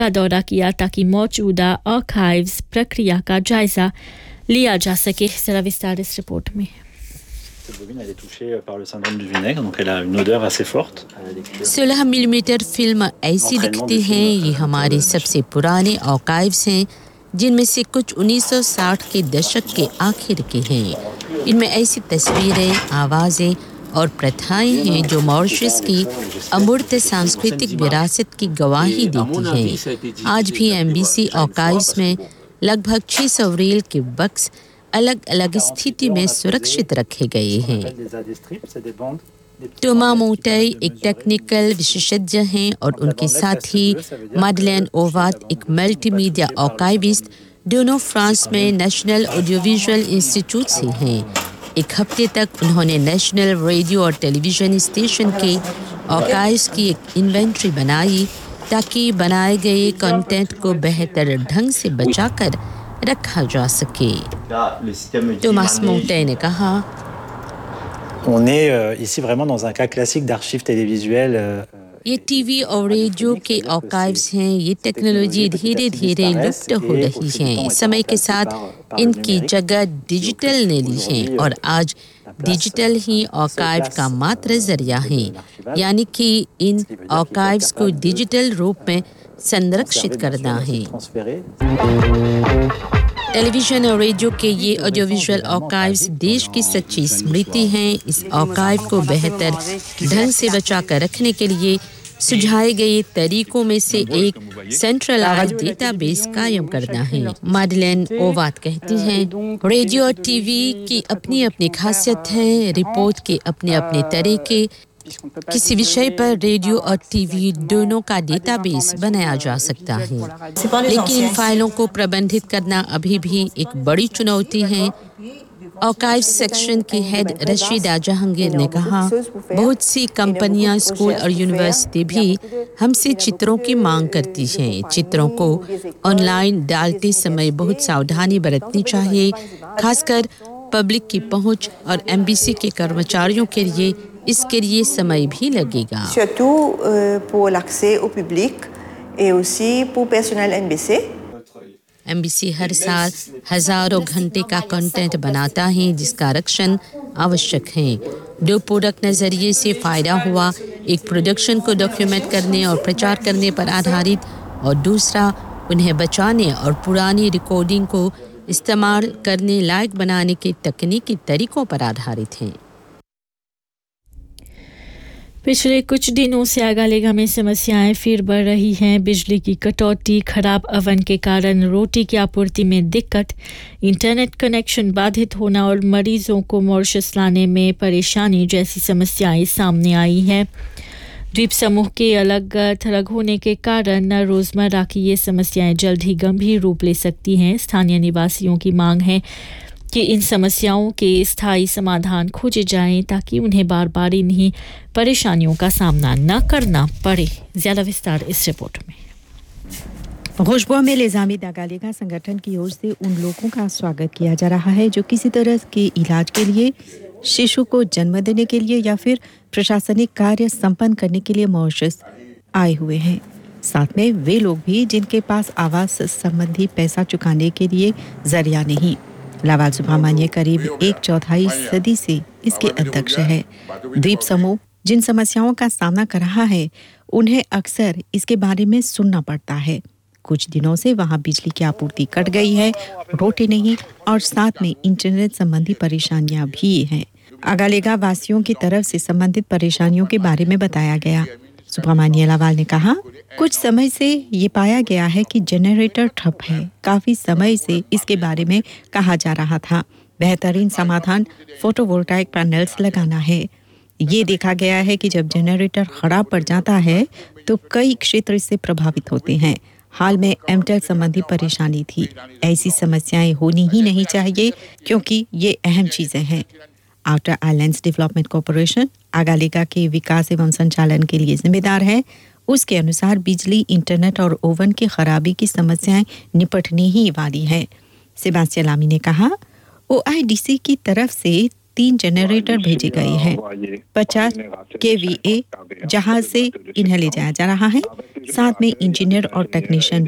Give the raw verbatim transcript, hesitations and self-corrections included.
का दौरा किया ताकि मौजूदा आर्काइव्स प्रक्रिया का जायजा लिया जा सके। जरा विस्तार इस रिपोर्ट में। Cette bobine, elle est touchée par le syndrome du vinaigre, donc elle a une odeur assez forte. सोलह मिलीमीटर फिल्म ऐसी दिखती हैं। ये हमारे सबसे पुराने आर्काइव्स हैं, जिनमें से कुछ उन्नीस सौ साठ के दशक के आखिर के हैं। इनमें ऐसी तस्वीरें, आवाज़ें और प्रथाएं हैं जो मॉरिशस की अमूर्त सांस्कृतिक विरासत की गवाही देती हैं। आज भी एमबीसी आर्काइव्स में लगभग छह सौ रील के बक्स अलग-अलग स्थिति में सुरक्षित रखे गए हैं। टोमा मोटेई एक टेक्निकल विशेषज्ञ हैं और उनके साथ ही माडलेन ओवात एक मल्टीमीडिया आर्काइविस्ट, दोनों फ्रांस में नेशनल ऑडियोविजुअल इंस्टीट्यूट से हैं। एक हफ्ते तक उन्होंने नेशनल रेडियो और टेलीविज़न स्टेशन के आर्काइव्स की एक इन्वेंट्री बनाई ताकि बनाए गए कंटेंट को बेहतर ढंग से बचाकर रखा जा सके। टोमास मोटे ने कहा, On est euh, ici vraiment dans un cas classique d'archives télévisuelles. Euh, ये टीवी और रेडियो के आर्काइव्स हैं। ये टेक्नोलॉजी धीरे धीरे लुप्त हो रही है। समय के साथ इनकी जगह डिजिटल ने ली है और आज डिजिटल ही आर्काइव का मात्र जरिया है, यानी कि इन आर्काइव्स को डिजिटल रूप में संरक्षित करना है। टेलीविज़न और रेडियो के ये ऑडियोविजुअल आर्काइव्स देश की सच्ची स्मृति हैं। इस आर्काइव को बेहतर ढंग से बचा कर रखने के लिए सुझाए गए तरीकों में से एक सेंट्रलाइज्ड डेटाबेस कायम करना है। माडलेन ओवात कहती हैं, रेडियो और टीवी की अपनी अपनी खासियत है, रिपोर्ट के अपने अपने तरीके। किसी विषय पर रेडियो और टीवी दोनों का डेटाबेस बनाया जा सकता है, लेकिन इन फाइलों को प्रबंधित करना अभी भी एक बड़ी चुनौती है। आर्काइव सेक्शन की हेड रशीदा जहांगीर ने कहा, बहुत सी कंपनियां, स्कूल और यूनिवर्सिटी भी हमसे चित्रों की मांग करती हैं। चित्रों को ऑनलाइन डालते समय बहुत सावधानी बरतनी चाहिए, खासकर पब्लिक की पहुंच और एमबीसी के कर्मचारियों के लिए इसके लिए समय भी लगेगा। Surtout euh, pour l'accès au public et aussi pour personnel M B C. MBC हर साल हजारों घंटे का कंटेंट बनाता है, जिसका रक्षण आवश्यक है। दो पूरक नजरिए से फायदा हुआ, एक प्रोडक्शन को डॉक्यूमेंट करने और प्रचार करने पर आधारित और दूसरा उन्हें बचाने और पुरानी रिकॉर्डिंग को इस्तेमाल करने लायक बनाने के तकनीकी तरीकों पर आधारित है। पिछले कुछ दिनों से आगालेगा में समस्याएं फिर बढ़ रही हैं। बिजली की कटौती, खराब ओवन के कारण रोटी की आपूर्ति में दिक्कत, इंटरनेट कनेक्शन बाधित होना और मरीजों को मॉरिशस लाने में परेशानी जैसी समस्याएं सामने आई हैं। द्वीप समूह के अलग थलग होने के कारण रोज़मर्रा की ये समस्याएं जल्द ही गंभीर रूप ले सकती हैं। स्थानीय निवासियों की मांग है कि इन समस्याओं के स्थायी समाधान खोजे जाएं ताकि उन्हें बार बार इन्हीं परेशानियों का सामना न करना पड़े। ज़्यादा विस्तार इस रिपोर्ट में। खुशबू में लेज़ामी दागालेगा संगठन की ओर से उन लोगों का स्वागत किया जा रहा है जो किसी तरह के इलाज के लिए, शिशु को जन्म देने के लिए या फिर प्रशासनिक कार्य संपन्न करने के लिए मॉरिशस आए हुए हैं। साथ में वे लोग भी जिनके पास आवास संबंधी पैसा चुकाने के लिए जरिया नहीं। लावाल सुब्रमण्य करीब एक चौथाई सदी से इसके अध्यक्ष है। द्वीप समूह जिन समस्याओं का सामना कर रहा है, उन्हें अक्सर इसके बारे में सुनना पड़ता है। कुछ दिनों से वहां बिजली की आपूर्ति कट गई है, रोटी नहीं और साथ में इंटरनेट संबंधी परेशानियां भी हैं। आगालेगा वासियों की तरफ से संबंधित परेशानियों के बारे में बताया गया। सुब्रमण्य लावाल ने कहा, कुछ समय से ये पाया गया है कि जनरेटर ठप है। काफी समय से इसके बारे में कहा जा रहा था। बेहतरीन समाधान फोटोवोल्टाइक पैनल्स लगाना है। ये देखा गया है कि जब जनरेटर खराब पड़ जाता है तो कई क्षेत्र इससे प्रभावित होते हैं। हाल में एमटेल संबंधी परेशानी थी। ऐसी समस्याएं होनी ही नहीं चाहिए क्योंकि ये अहम चीजें हैं। आउटर आइलैंड्स डेवलपमेंट कॉर्पोरेशन आगालेगा के विकास एवं संचालन के लिए जिम्मेदार है। उसके अनुसार बिजली, इंटरनेट और ओवन की खराबी की समस्याएं निपटने ही वाली है। सेबास्टियन लामी ने कहा, ओआईडीसी की तरफ से तीन जनरेटर भेजे गए हैं। पचास के वी ए जहाज से इन्हें ले जाया जा रहा है। साथ में इंजीनियर और टेक्नीशियन